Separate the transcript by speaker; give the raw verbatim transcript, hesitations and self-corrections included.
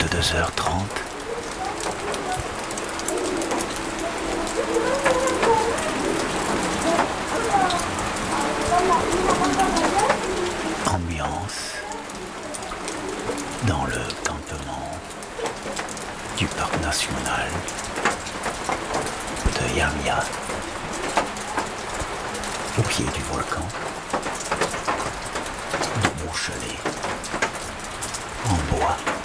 Speaker 1: vingt-deux heures trente. Ambiance dans le campement du parc national de Yamia, au pied du volcan de Montchelet, en bois.